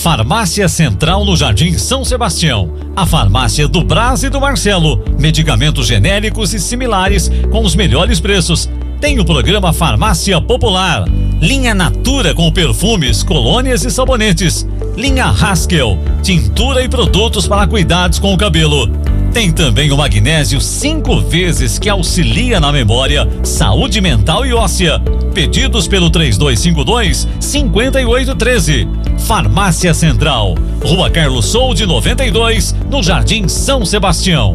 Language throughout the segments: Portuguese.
Farmácia Central no Jardim São Sebastião. A farmácia do Brás e do Marcelo. Medicamentos genéricos e similares com os melhores preços. Tem o programa Farmácia Popular. Linha Natura com perfumes, colônias e sabonetes. Linha Haskell, tintura e produtos para cuidados com o cabelo. Tem também o magnésio 5 vezes que auxilia na memória, saúde mental e óssea. Pedidos pelo 3252-5813. Farmácia Central, Rua Carlos Soude 92, no Jardim São Sebastião.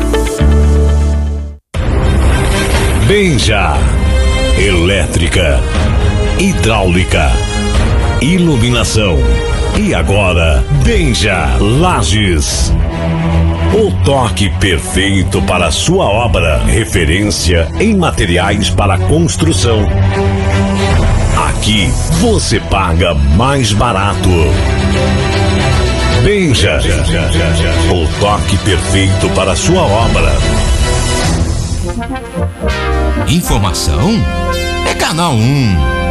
Benja, elétrica, hidráulica, iluminação. E agora, Benja Lages. O toque perfeito para a sua obra. Referência em materiais para construção. Aqui você paga mais barato. Benja. O toque perfeito para a sua obra. Informação é Canal 1.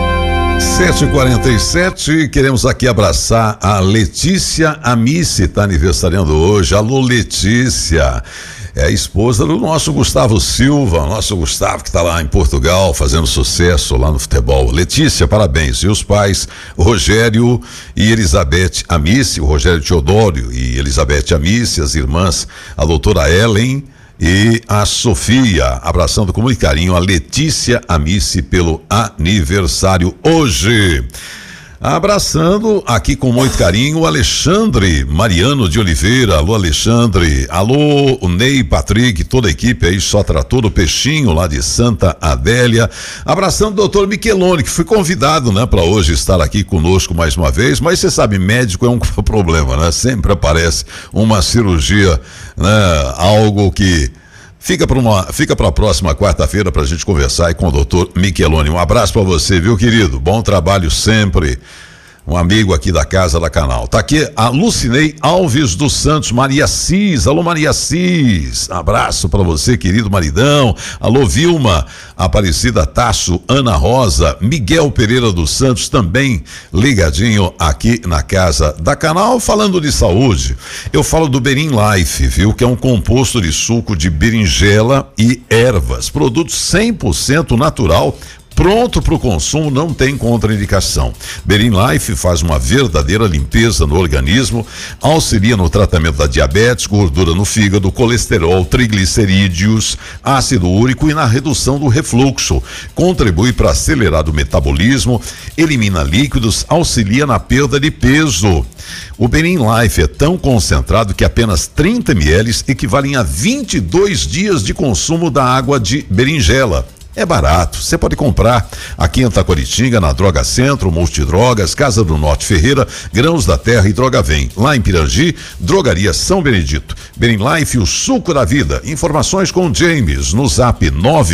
7h47, queremos aqui abraçar a Letícia Amici, está aniversariando hoje. Alô, Letícia, é a esposa do nosso Gustavo Silva, nosso Gustavo que está lá em Portugal fazendo sucesso lá no futebol. Letícia, parabéns. E os pais, Rogério e Elizabeth Amici, o Rogério Teodório e Elizabeth Amici, as irmãs, a doutora Ellen e a Sofia, abraçando com muito carinho a Letícia Amici pelo aniversário hoje. Abraçando aqui com muito carinho o Alexandre Mariano de Oliveira. Alô, Alexandre. Alô, o Ney, Patrick, toda a equipe aí, só trator do Peixinho lá de Santa Adélia. Abraçando o doutor Micheloni, que foi convidado, né, para hoje estar aqui conosco mais uma vez, mas você sabe, médico é um problema, né? Sempre aparece uma cirurgia, né? Algo que fica para a próxima quarta-feira para a gente conversar aí com o doutor Micheloni. Um abraço para você, viu, querido? Bom trabalho sempre. Um amigo aqui da Casa da Canal. Tá aqui a Lucinei Alves dos Santos, Maria Cis. Alô, Maria Cis. Abraço para você, querido maridão. Alô, Vilma Aparecida Tasso, Ana Rosa, Miguel Pereira dos Santos, também ligadinho aqui na Casa da Canal. Falando de saúde, eu falo do Berin Life, viu? Que é um composto de suco de berinjela e ervas. Produto 100% natural, pronto para o consumo, não tem contraindicação. Berin Life faz uma verdadeira limpeza no organismo, auxilia no tratamento da diabetes, gordura no fígado, colesterol, triglicerídeos, ácido úrico e na redução do refluxo. Contribui para acelerar o metabolismo, elimina líquidos, auxilia na perda de peso. O Berin Life é tão concentrado que apenas 30 ml equivalem a 22 dias de consumo da água de berinjela. É barato, você pode comprar aqui em Taquaritinga, na Droga Centro, Multidrogas, Casa do Norte Ferreira, Grãos da Terra e Droga Vem. Lá em Pirangi, Drogaria São Benedito. Berin Life, o suco da vida. Informações com James no zap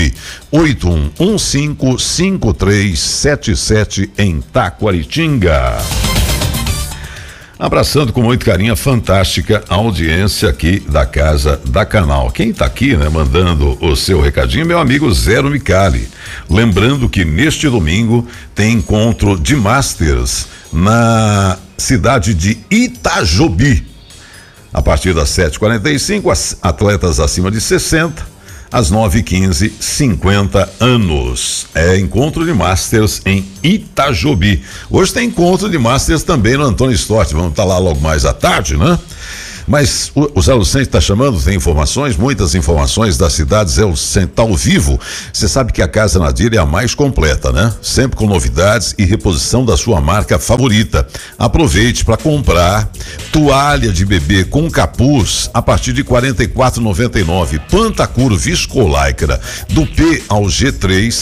981155377 em Taquaritinga. Abraçando com muito carinho a fantástica audiência aqui da Casa da Canal. Quem tá aqui, né, mandando o seu recadinho, meu amigo Zero Micali. Lembrando que neste domingo tem encontro de Masters na cidade de Itajobi. A partir das 7h45, atletas acima de 60, às 9h15, 50 anos. É encontro de Masters em Itajobi. Hoje tem encontro de Masters também no Antônio Stott. Vamos estar lá logo mais à tarde, né? Mas o Zé Lucente está chamando, tem informações, muitas informações da cidade. Zé Lucente está ao vivo. Você sabe que a Casa Nadir é a mais completa, né? Sempre com novidades e reposição da sua marca favorita. Aproveite para comprar toalha de bebê com capuz a partir de R$ 44,99. Pantacuro Viscolaicra do P ao G3,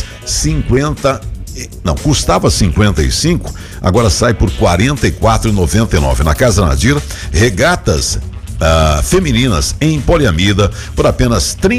custava 55, agora sai por R$ 44,99. Na Casa Nadir, regatas femininas em poliamida por apenas R$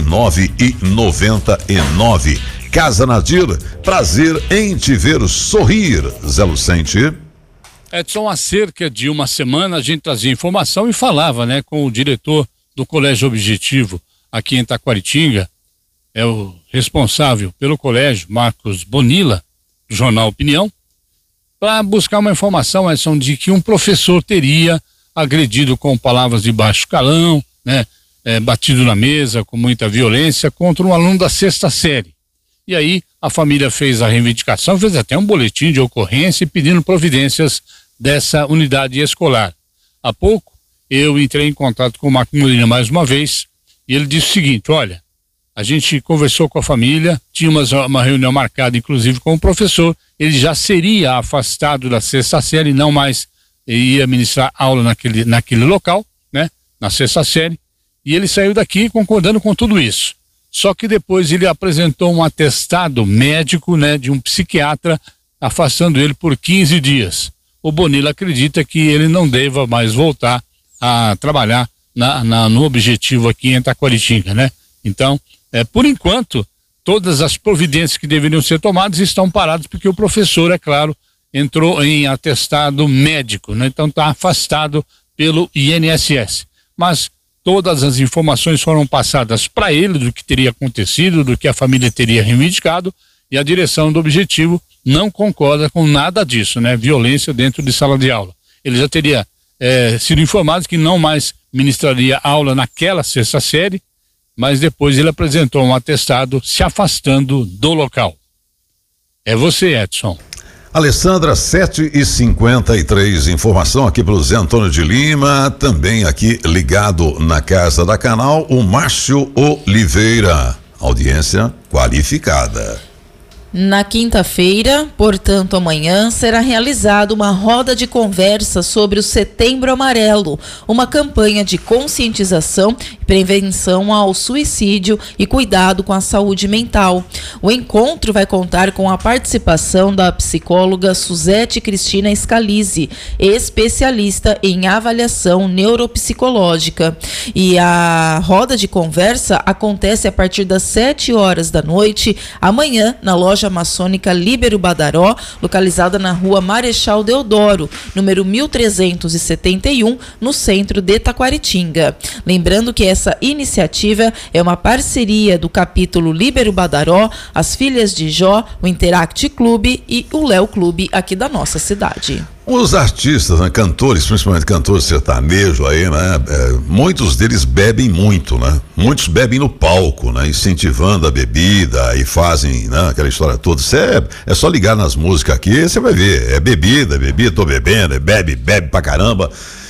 39,99. Casa Nadir, prazer em te ver sorrir. Zé Lucente. Edson, há cerca de uma semana a gente trazia informação e falava, né, com o diretor do Colégio Objetivo aqui em Taquaritinga, é o responsável pelo colégio, Marcos Bonilla, do jornal Opinião, para buscar uma informação, Edson, de que um professor teria agredido com palavras de baixo calão, né? Batido na mesa com muita violência contra um aluno da 6ª série. E aí a família fez a reivindicação, fez até um boletim de ocorrência pedindo providências dessa unidade escolar. Há pouco eu entrei em contato com o Marco Molina mais uma vez e ele disse o seguinte: olha, a gente conversou com a família, tinha uma reunião marcada inclusive com o professor, ele já seria afastado da 6ª série, não mais ia ministrar aula naquele local, né, na 6ª série, e ele saiu daqui concordando com tudo isso. Só que depois ele apresentou um atestado médico, né, de um psiquiatra, afastando ele por 15 dias. O Bonilla acredita que ele não deva mais voltar a trabalhar no Objetivo aqui em Itaquaritinga, né? Então, por enquanto, todas as providências que deveriam ser tomadas estão paradas porque o professor, é claro, entrou em atestado médico, né? Então está afastado pelo INSS. Mas todas as informações foram passadas para ele do que teria acontecido, do que a família teria reivindicado, e a direção do Objetivo não concorda com nada disso, né? Violência dentro de sala de aula. Ele já teria sido informado que não mais ministraria aula naquela 6ª série, mas depois ele apresentou um atestado se afastando do local. É você, Edson. Alessandra, 7h53, informação aqui pelo Zé Antônio de Lima, também aqui ligado na Casa da Canal, o Márcio Oliveira, audiência qualificada. Na quinta-feira, portanto amanhã, será realizada uma roda de conversa sobre o Setembro Amarelo, uma campanha de conscientização e prevenção ao suicídio e cuidado com a saúde mental. O encontro vai contar com a participação da psicóloga Suzete Cristina Scalise, especialista em avaliação neuropsicológica. E a roda de conversa acontece a partir das 7h da noite, amanhã, na loja maçônica Líbero Badaró, localizada na rua Marechal Deodoro, número 1371, no centro de Taquaritinga. Lembrando que essa iniciativa é uma parceria do capítulo Líbero Badaró, as Filhas de Jó, o Interact Clube e o Léo Clube aqui da nossa cidade. Os artistas, né, cantores, principalmente cantores sertanejos aí, né, muitos deles bebem muito, né? Muitos bebem no palco, né? Incentivando a bebida e fazem, né, aquela história toda. Isso é só ligar nas músicas aqui, você vai ver, é bebida, tô bebendo, bebe pra caramba,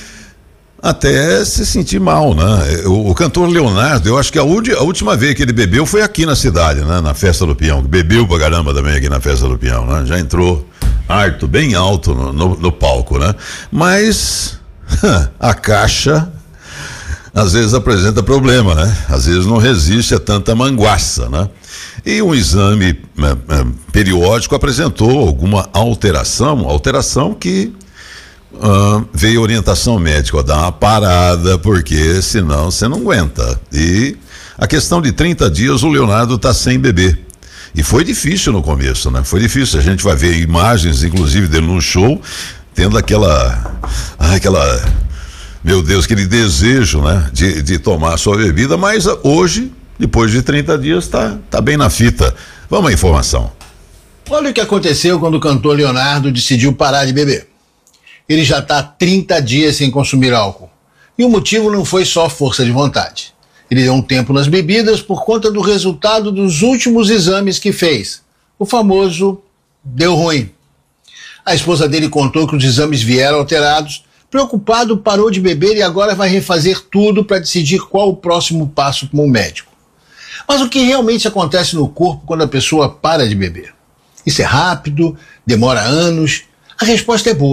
até se sentir mal, né? O cantor Leonardo, eu acho que a última vez que ele bebeu foi aqui na cidade, né? Na Festa do Peão, bebeu pra caramba também aqui na Festa do Peão, né? Já entrou bem alto no palco, né? Mas a caixa às vezes apresenta problema, né? Às vezes não resiste a tanta manguaça, né? E um exame periódico apresentou alguma alteração que veio orientação médica, dá uma parada, porque senão você não aguenta. E a questão de 30 dias o Leonardo tá sem beber. E foi difícil no começo, né? Foi difícil. A gente vai ver imagens, inclusive, dele num show, tendo aquela, meu Deus, aquele desejo, né? De tomar a sua bebida, mas hoje, depois de 30 dias, tá bem na fita. Vamos à informação. Olha o que aconteceu quando o cantor Leonardo decidiu parar de beber. Ele já está há 30 dias sem consumir álcool. E o motivo não foi só força de vontade. Ele deu um tempo nas bebidas por conta do resultado dos últimos exames que fez. O famoso deu ruim. A esposa dele contou que os exames vieram alterados. Preocupado, parou de beber e agora vai refazer tudo para decidir qual o próximo passo com o médico. Mas o que realmente acontece no corpo quando a pessoa para de beber? Isso é rápido? Demora anos? A resposta é boa.